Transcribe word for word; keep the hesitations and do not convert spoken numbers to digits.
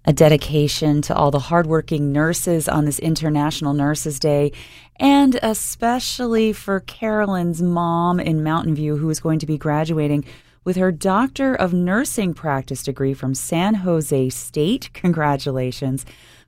A dedication to all the hardworking nurses on this International Nurses Day, and especially for Carolyn's mom in Mountain View, who is going to be graduating with her Doctor of Nursing Practice degree from San Jose State. Congratulations.